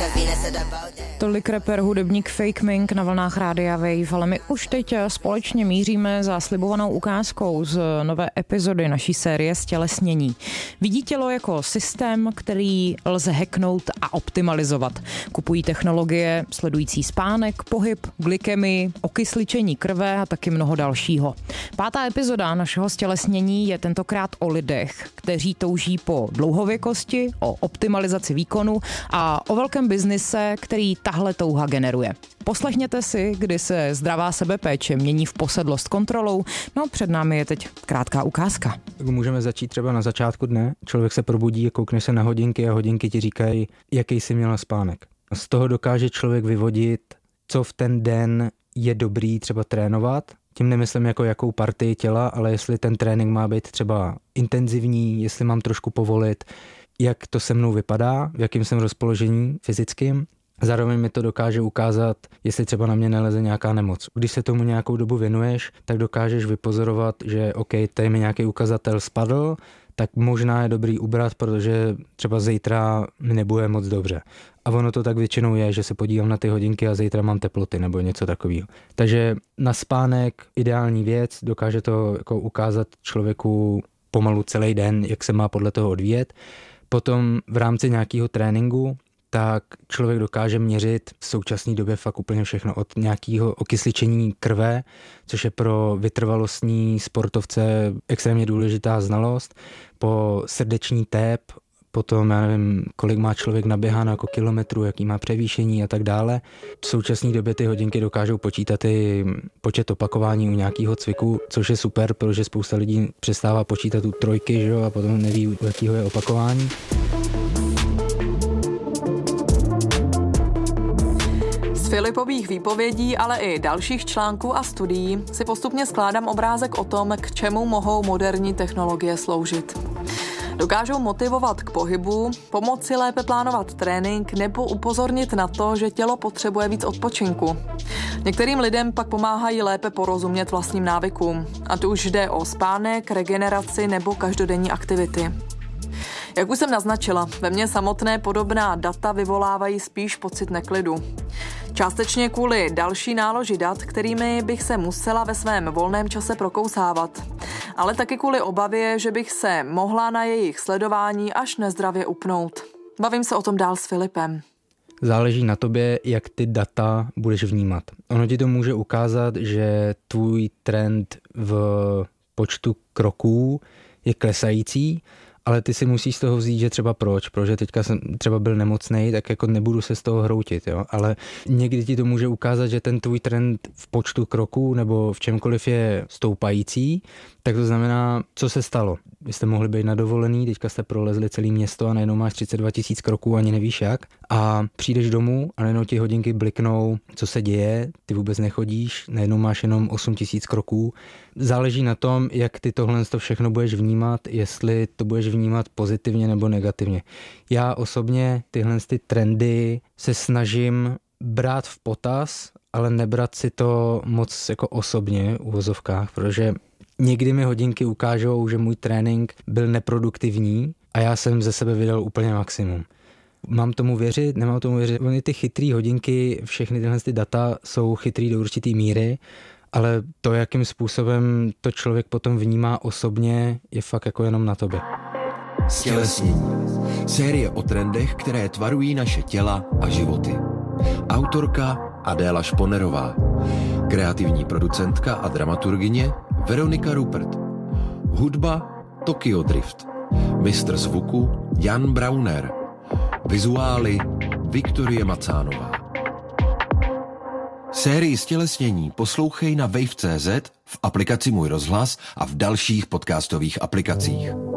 Tolik rapper, hudebník Fake Mink na vlnách Rádia Wave, ale my už teď společně míříme za slibovanou ukázkou z nové epizody naší série Stělesnění. Vidí tělo jako systém, který lze hacknout a optimalizovat. Kupují technologie sledující spánek, pohyb, glykemii, okysličení krve a taky mnoho dalšího. 5. epizoda našeho Stělesnění je tentokrát o lidech, kteří touží po dlouhověkosti, o optimalizaci výkonu a o velkém biznise, který tahle touha generuje. Poslechněte si, kdy se zdravá sebepéče mění v posedlost kontrolou. No, před námi je teď krátká ukázka. Můžeme začít třeba na začátku dne. Člověk se probudí, koukne se na hodinky a hodinky ti říkají, jaký jsi měl spánek. Z toho dokáže člověk vyvodit, co v ten den je dobrý třeba trénovat. Tím nemyslím jako jakou partii těla, ale jestli ten trénink má být třeba intenzivní, jestli mám trošku povolit, jak to se mnou vypadá, v jakém jsem rozpoložení fyzickým. Zároveň mi to dokáže ukázat, jestli třeba na mě neleze nějaká nemoc. Když se tomu nějakou dobu věnuješ, tak dokážeš vypozorovat, že OK, tady mi nějaký ukazatel spadl, tak možná je dobrý ubrat, protože třeba zítra mi nebude moc dobře. A ono to tak většinou je, že se podívám na ty hodinky a zítra mám teploty nebo něco takového. Takže na spánek ideální věc, dokáže to jako ukázat člověku pomalu celý den, jak se má podle toho odvíjet. Potom v rámci nějakého tréninku tak člověk dokáže měřit v současné době fakt úplně všechno od nějakého okysličení krve, což je pro vytrvalostní sportovce extrémně důležitá znalost, po srdeční tép, potom já nevím, kolik má člověk naběháno jako kilometrů, jaký má převýšení a tak dále. V současné době ty hodinky dokážou počítat i počet opakování u nějakého cviku, což je super, protože spousta lidí přestává počítat u trojky, že jo, a potom neví, u jakého je opakování. Z Filipových výpovědí, ale i dalších článků a studií si postupně skládám obrázek o tom, k čemu mohou moderní technologie sloužit. Dokážou motivovat k pohybu, pomoci lépe plánovat trénink nebo upozornit na to, že tělo potřebuje víc odpočinku. Některým lidem pak pomáhají lépe porozumět vlastním návykům, ať už jde o spánek, regeneraci nebo každodenní aktivity. Jak už jsem naznačila, ve mně samotné podobná data vyvolávají spíš pocit neklidu. Částečně kvůli další náloži dat, kterými bych se musela ve svém volném čase prokousávat. Ale taky kvůli obavě, že bych se mohla na jejich sledování až nezdravě upnout. Bavím se o tom dál s Filipem. Záleží na tobě, jak ty data budeš vnímat. Ono ti to může ukázat, že tvůj trend v počtu kroků je klesající, ale ty si musíš z toho vzít, že třeba proč, protože teďka jsem třeba byl nemocnej, tak jako nebudu se z toho hroutit, jo, ale někdy ti to může ukázat, že ten tvůj trend v počtu kroků nebo v čemkoliv je stoupající, tak to znamená, co se stalo. Vy jste mohli být na dovolený, teďka jste prolezli celé město a najednou máš 32 000 kroků, ani nevíš jak, a přijdeš domů a najednou ti hodinky bliknou, co se děje, ty vůbec nechodíš, najednou máš jenom 8 000 kroků. Záleží na tom, jak ty tohle všechno budeš vnímat, jestli to budeš vnímat pozitivně nebo negativně. Já osobně tyhle trendy se snažím brát v potaz, ale nebrat si to moc jako osobně v uvozovkách, protože někdy mi hodinky ukážou, že můj trénink byl neproduktivní a já jsem ze sebe vydal úplně maximum. Mám tomu věřit, nemám tomu věřit. Ony ty chytrý hodinky, všechny tyhle data jsou chytrý do určitý míry, ale to, jakým způsobem to člověk potom vnímá osobně, je fakt jako jenom na tobě. Stělesnění. Série o trendech, které tvarují naše těla a životy. Autorka Adéla Šponerová. Kreativní producentka a dramaturgyně Veronika Rupert. Hudba Tokyo Drift. Mistr zvuku Jan Brauner. Vizuály Viktorie Macánová. Sérii Stělesnění poslouchej na wave.cz, v aplikaci Můj rozhlas a v dalších podcastových aplikacích.